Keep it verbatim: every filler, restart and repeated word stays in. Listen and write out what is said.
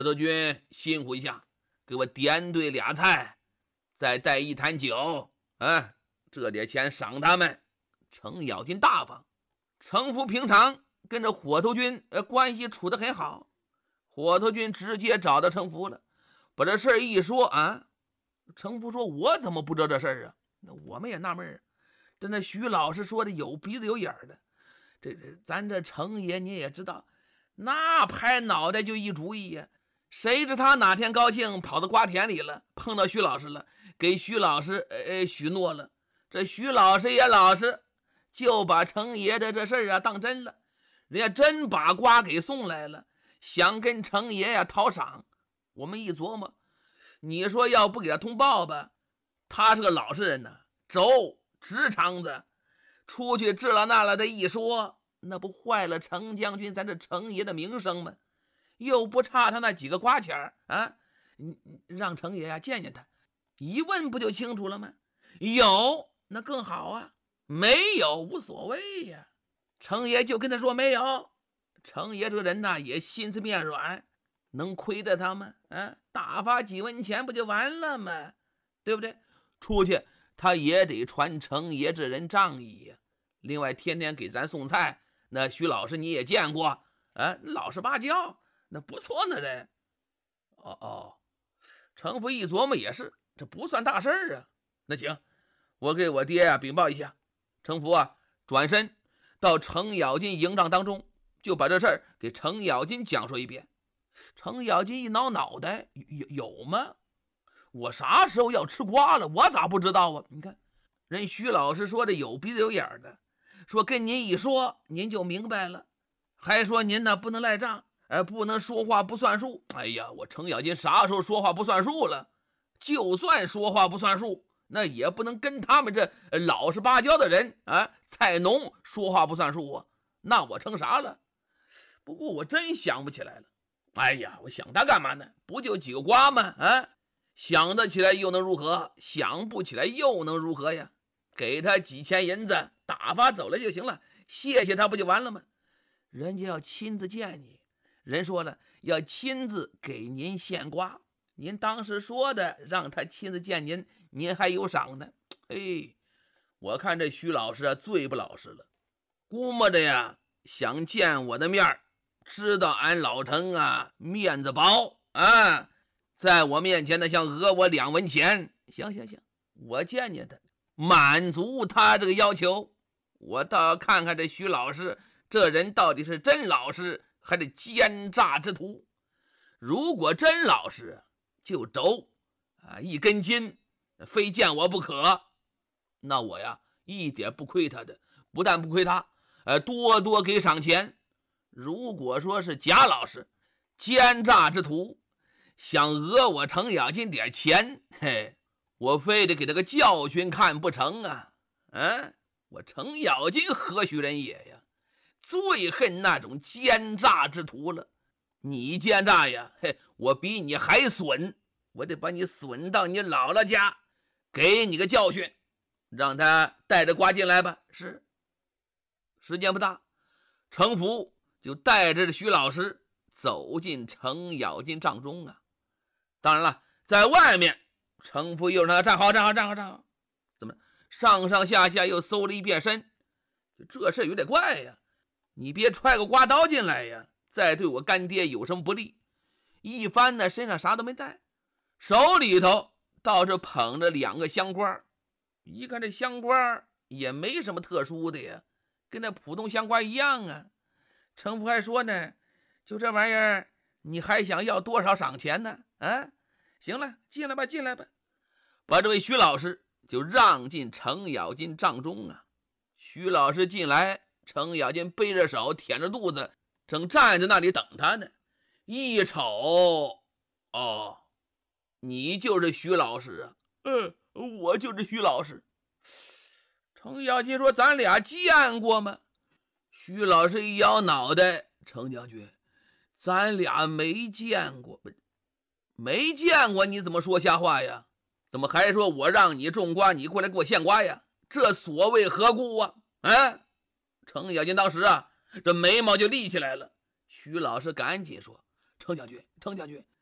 头君辛苦一下，给我点对俩菜，再带一坛酒，啊，这点钱赏他们。程咬金大方。程福平常跟着火头军呃关系处得很好，火头军直接找到程福了，把这事儿一说啊，程福说：“我怎么不知道这事儿啊？”那我们也纳闷儿，但那徐老师说的有鼻子有眼的，这这咱这程爷你也知道，那拍脑袋就一主意呀。谁知他哪天高兴跑到瓜田里了，碰到徐老师了，给徐老师呃许诺了。这徐老师也老实，就把程爷的这事儿啊当真了，人家真把瓜给送来了，想跟程爷呀讨赏。我们一琢磨，你说要不给他通报吧，他是个老实人呢，轴直肠子，出去这了那了的一说，那不坏了程将军咱这程爷的名声吗？又不差他那几个瓜钱啊！让程爷呀见见他，一问不就清楚了吗？有那更好啊，没有无所谓呀。程爷就跟他说没有。程爷这个人呐也心思面软，能亏得他吗？啊，打发几文钱不就完了吗？对不对？出去他也得传程爷这人仗义呀。另外天天给咱送菜，那徐老师你也见过啊，老实巴交，那不错呢人。哦哦，程福一琢磨也是，这不算大事儿啊。那行，我给我爹啊禀报一下。程福啊转身到程咬金营帐当中，就把这事儿给程咬金讲述一遍。程咬金一挠脑袋，有有吗？我啥时候要吃瓜了？我咋不知道啊？你看人徐老师说的有鼻子有眼的，说跟您一说您就明白了，还说您呢不能赖账，哎，不能说话不算数。哎呀，我程咬金啥时候说话不算数了？就算说话不算数，那也不能跟他们这老实巴交的人啊，菜农说话不算数啊，那我成啥了？不过我真想不起来了。哎呀，我想他干嘛呢？不就几个瓜吗？啊，想得起来又能如何？想不起来又能如何呀？给他几千银子，打发走了就行了，谢谢他不就完了吗？人家要亲自见你，人说了要亲自给您献瓜，您当时说的让他亲自见您，您还有赏呢。哎，我看这徐老师啊最不老实了，估摸着呀想见我的面，知道俺老程啊面子薄啊，在我面前呢想讹我两文钱。行行行，我见见他，满足他这个要求。我倒要看看这徐老师这人到底是真老实还是奸诈之徒。如果真老实就轴啊一根筋，非见我不可，那我呀一点不亏他的，不但不亏他，呃多多给赏钱。如果说是假老实奸诈之徒，想讹我程咬金点钱，嘿，我非得给他个教训看不成啊！嗯，我程咬金何许人也呀？最恨那种奸诈之徒了。你奸诈呀，嘿，我比你还损，我得把你损到你姥姥家，给你个教训，让他带着瓜进来吧。是，时间不大，程福就带着徐老师走进程咬金帐中啊。当然了，在外面程福又让他站好站好站好站好，怎么上上下下又搜了一遍身，这事有点怪呀，你别揣个刮刀进来呀，再对我干爹有什么不利。一翻呢身上啥都没带，手里头倒是捧着两个香瓜，一看这香瓜也没什么特殊的呀，跟那普通香瓜一样啊。程福还说呢，就这玩意儿你还想要多少赏钱呢？啊，行了，进来吧进来吧。把这位徐老师就让进程咬金帐中啊。徐老师进来，程咬金背着手舔着肚子，正站在那里等他呢。一瞅，哦，你就是徐老师啊？嗯，我就是徐老师。程咬金说：“咱俩见过吗？”徐老师一摇脑袋：“程将军，咱俩没见过。”没见过，你怎么说瞎话呀？怎么还说我让你种瓜，你过来给我献瓜呀？这所谓何故啊？啊！程咬金当时啊，这眉毛就立起来了。徐老师赶紧说：“程程将军，程将军，